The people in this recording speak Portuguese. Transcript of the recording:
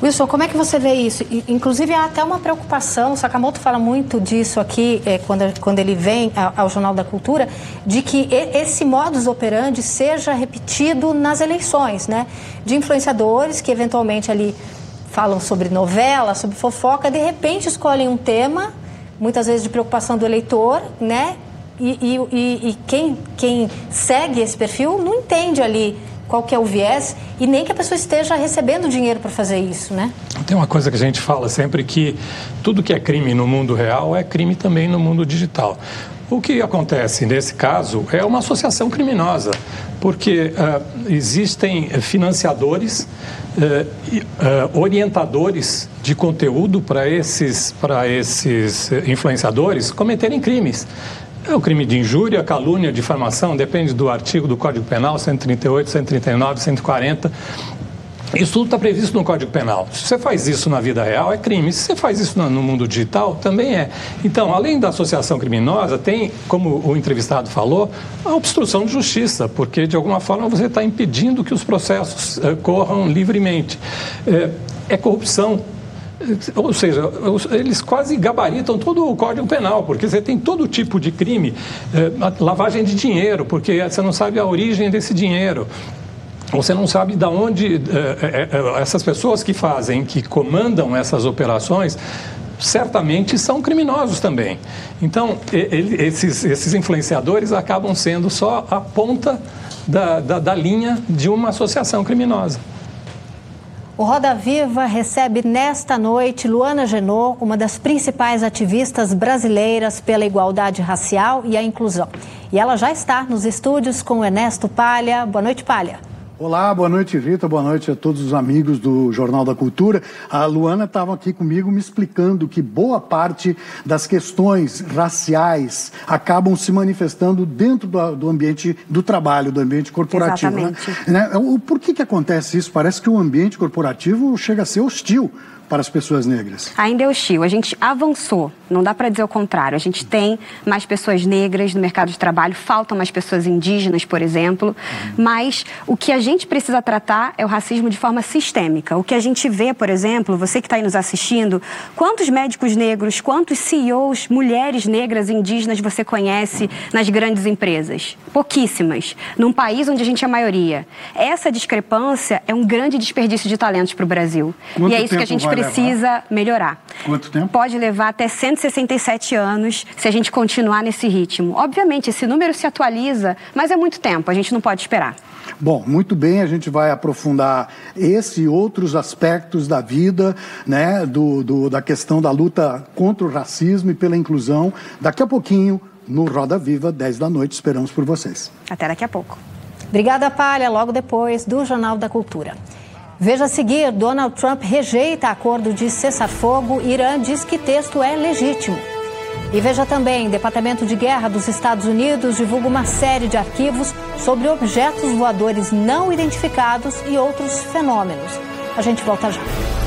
Wilson, como é que você vê isso? Inclusive, há até uma preocupação, o Sakamoto fala muito disso aqui, quando ele vem ao Jornal da Cultura, de que esse modus operandi seja repetido nas eleições, né? De influenciadores que, eventualmente, ali falam sobre novela, sobre fofoca, de repente escolhem um tema, muitas vezes de preocupação do eleitor, né? E quem segue esse perfil não entende ali qual que é o viés e nem que a pessoa esteja recebendo dinheiro para fazer isso, né? Tem uma coisa que a gente fala sempre, que tudo que é crime no mundo real é crime também no mundo digital. O que acontece nesse caso é uma associação criminosa, porque existem financiadores, orientadores de conteúdo para esses influenciadores cometerem crimes. É o crime de injúria, calúnia, difamação, depende do artigo do Código Penal, 138, 139, 140. Isso tudo está previsto no Código Penal. Se você faz isso na vida real, é crime. Se você faz isso no mundo digital, também é. Então, além da associação criminosa, tem, como o entrevistado falou, a obstrução de justiça, porque, de alguma forma, você está impedindo que os processos corram livremente. É corrupção. Ou seja, eles quase gabaritam todo o Código Penal, porque você tem todo tipo de crime, lavagem de dinheiro, porque você não sabe a origem desse dinheiro. Você não sabe de onde essas pessoas que comandam essas operações, certamente são criminosos também. Então, esses influenciadores acabam sendo só a ponta da linha de uma associação criminosa. O Roda Viva recebe nesta noite Luana Genot, uma das principais ativistas brasileiras pela igualdade racial e a inclusão. E ela já está nos estúdios com o Ernesto Palha. Boa noite, Palha. Olá, boa noite, Rita, boa noite a todos os amigos do Jornal da Cultura. A Luana estava aqui comigo me explicando que boa parte das questões raciais acabam se manifestando dentro do ambiente do trabalho, do ambiente corporativo. Exatamente. Né? Por que acontece isso? Parece que o ambiente corporativo chega a ser hostil para as pessoas negras. Ainda é hostil. A gente avançou, não dá para dizer o contrário. A gente tem mais pessoas negras no mercado de trabalho, faltam mais pessoas indígenas, por exemplo, mas o que a gente precisa tratar é o racismo de forma sistêmica. O que a gente vê, por exemplo, você que está aí nos assistindo, quantos médicos negros, quantos CEOs, mulheres negras indígenas você conhece nas grandes empresas? Pouquíssimas. Num país onde a gente é a maioria. Essa discrepância é um grande desperdício de talentos para o Brasil. E é isso que a gente precisa melhorar. Quanto tempo? Pode levar até 167 anos se a gente continuar nesse ritmo. Obviamente, esse número se atualiza, mas é muito tempo, a gente não pode esperar. Bom, muito bem, a gente vai aprofundar esse e outros aspectos da vida, né, da questão da luta contra o racismo e pela inclusão, daqui a pouquinho no Roda Viva, 10 da noite, esperamos por vocês. Até daqui a pouco. Obrigada, Palha, logo depois do Jornal da Cultura. Veja a seguir, Donald Trump rejeita acordo de cessar-fogo, Irã diz que texto é legítimo. E veja também, Departamento de Guerra dos Estados Unidos divulga uma série de arquivos sobre objetos voadores não identificados e outros fenômenos. A gente volta já.